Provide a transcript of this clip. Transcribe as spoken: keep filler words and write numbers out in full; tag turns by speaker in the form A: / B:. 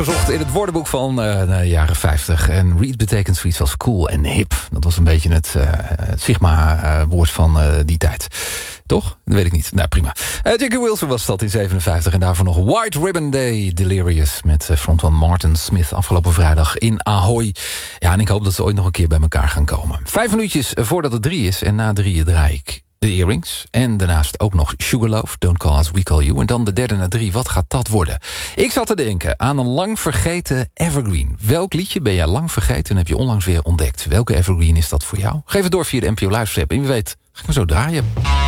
A: Gezocht in het woordenboek van uh, de jaren vijftig. En read betekent zoiets als cool en hip. Dat was een beetje het, uh, het Sigma-woord uh, van uh, die tijd. Toch? Dat weet ik niet. Nou, prima. Uh, Jackie Wilson was dat in zevenenvijftig. En daarvoor nog White Ribbon Day, Delirious. Met uh, frontman Martin Smith afgelopen vrijdag in Ahoy. Ja, en ik hoop dat ze ooit nog een keer bij elkaar gaan komen. Vijf minuutjes voordat het drie is. En na drieën draai ik de Earrings. En daarnaast ook nog Sugarloaf, Don't Call Us, We Call You. En dan de derde na drie, wat gaat dat worden? Ik zat te denken aan een lang vergeten evergreen. Welk liedje ben jij lang vergeten en heb je onlangs weer ontdekt? Welke evergreen is dat voor jou? Geef het door via de N P O Luisterapp. En wie weet, ga ik me zo draaien.